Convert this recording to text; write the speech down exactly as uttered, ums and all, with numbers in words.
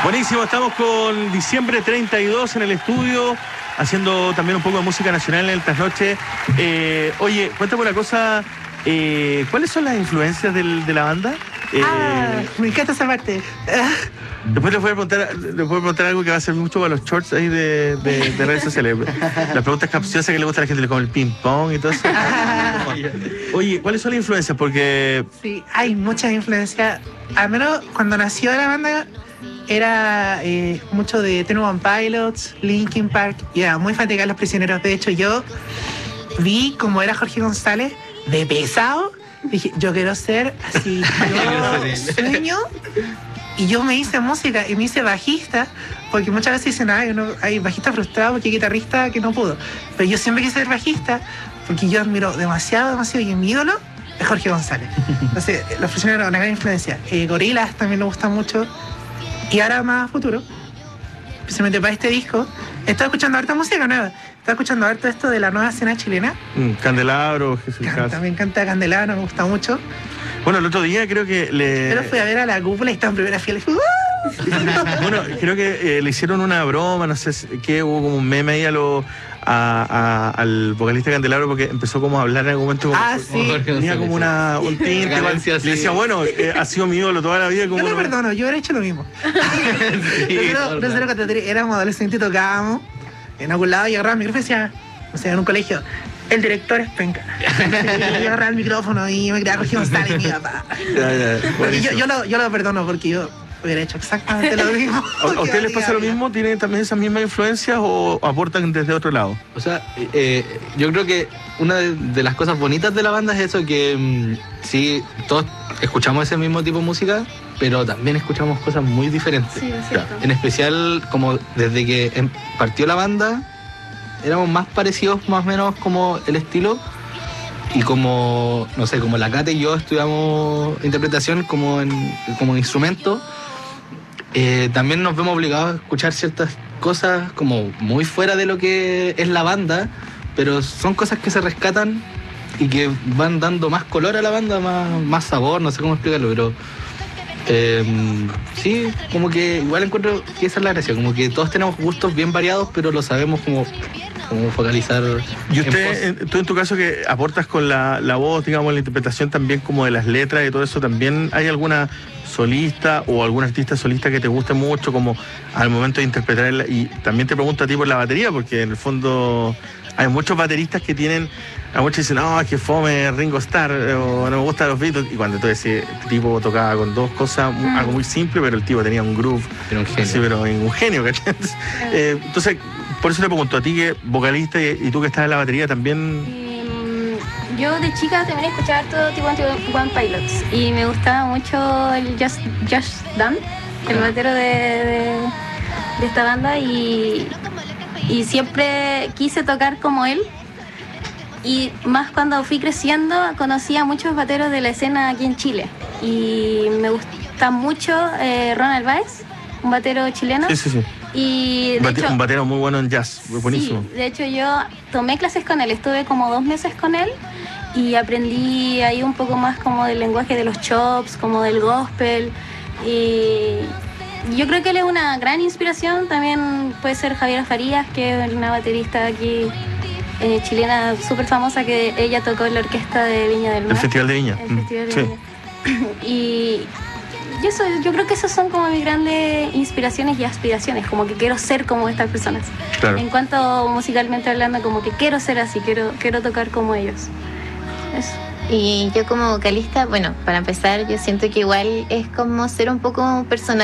Buenísimo, estamos con Diciembre treinta y dos en el estudio, haciendo también un poco de música nacional en el trasnoche. Eh, oye, cuéntame una cosa, eh, ¿cuáles son las influencias del, de la banda? Eh, ah, me encanta esa parte. Después les voy a preguntar, les voy a preguntar algo que va a ser mucho para los shorts ahí de, de, de redes sociales. Las preguntas capciosas que le gusta a la gente, como el ping pong y todo eso. Oye, ¿cuáles son las influencias? Porque... Sí, hay muchas influencias. Al menos cuando nació la banda era eh, mucho de Twenty One Pilots, Linkin Park, y era muy fatigada Los Prisioneros. De hecho, yo vi como era Jorge González de pesado. Dije, yo quiero ser así, yo sueño. Y yo me hice música y me hice bajista, porque muchas veces dicen, ay, no, hay bajista frustrado porque hay guitarrista que no pudo. Pero yo siempre quise ser bajista porque yo admiro demasiado, demasiado, y mi ídolo es Jorge González. Entonces, Los Prisioneros, una gran influencia. Eh, Gorillaz también me gusta mucho. Y ahora más a futuro, especialmente para este disco, estoy escuchando harta música nueva. Estoy escuchando harto esto de la nueva escena chilena. Mm, Candelabro, Jesús Canta, me encanta Candelabro, me gusta mucho. Bueno, el otro día creo que le... Pero fui a ver a La Cúpula y estaba en primera fila y fui... Bueno, creo que eh, le hicieron una broma, no sé qué, hubo como un meme ahí a lo, a, a, al vocalista Candelabro, porque empezó como a hablar en algún momento como, ah, sí. tenía como una, un tinte, Galencia, le decía, sí. bueno, eh, ha sido mi ídolo toda la vida. Como Yo lo no... perdono, yo hubiera hecho lo mismo. Sí, Nosotros, nosotros cuando éramos adolescentes y tocábamos, en algún lado y agarraba el micrófono y decía, o sea, en un colegio, el director es penca. Yo agarraba el micrófono y me creía Jorge González, mi papá. Ya, ya, Porque yo, yo, lo, yo lo perdono porque yo hubiera hecho exactamente lo mismo. ¿A, ¿A ustedes les pasa lo mismo? ¿Tienen también esas mismas influencias o aportan desde otro lado? O sea, eh, yo creo que una de, de las cosas bonitas de la banda es eso, que mmm, sí, todos escuchamos ese mismo tipo de música, pero también escuchamos cosas muy diferentes. Sí, es cierto. En especial, como desde que em, partió la banda, éramos más parecidos más o menos como el estilo, y como, no sé, como la Cate y yo estudiamos interpretación como, en, como instrumento, eh, también nos vemos obligados a escuchar ciertas cosas como muy fuera de lo que es la banda, pero son cosas que se rescatan y que van dando más color a la banda, más, más sabor, no sé cómo explicarlo, pero eh, sí, como que igual encuentro que esa es la gracia, como que todos tenemos gustos bien variados, pero lo sabemos como, como focalizar. Y usted, tú en tu caso que aportas con la, la voz, digamos, la interpretación también como de las letras y todo eso, ¿también hay alguna solista o algún artista solista que te guste mucho como al momento de interpretar el, y también te pregunto a ti por la batería, porque en el fondo hay muchos bateristas que tienen, a muchos dicen, no, es que fome Ringo Starr o no me gustan los Beatles, y cuando tú decís, este tipo tocaba con dos cosas, mm. algo muy simple, pero el tipo tenía un groove, era un genio, así, pero un genio, ¿cachai? Entonces, eh, entonces, por eso le pregunto a ti, que vocalista y, y tú que estás en la batería también. Y, yo de chica también escuchaba todo tipo de One Pilots y me gustaba mucho el Just, Just Dan, el batero de, de, de esta banda, y, y siempre quise tocar como él. Y más cuando fui creciendo, conocí a muchos bateros de la escena aquí en Chile. Y me gusta mucho eh, Ronald Baez, un batero chileno. Sí, sí, sí. Y de Bate, hecho, un batero muy bueno en jazz, buenísimo. Sí, de hecho yo tomé clases con él, estuve como dos meses con él y aprendí ahí un poco más como del lenguaje de los chops, como del gospel. Y yo creo que él es una gran inspiración. También puede ser Javiera Farías, que es una baterista aquí eh, chilena súper famosa, que ella tocó en la orquesta de Viña del Mar. El Festival de Viña. El Festival de sí. Viña. Y yo, eso, yo creo que esas son como mis grandes inspiraciones y aspiraciones, como que quiero ser como estas personas. Claro. En cuanto musicalmente hablando, como que quiero ser así, quiero, quiero tocar como ellos. Eso. Y yo como vocalista, bueno, para empezar, yo siento que igual es como ser un poco personal.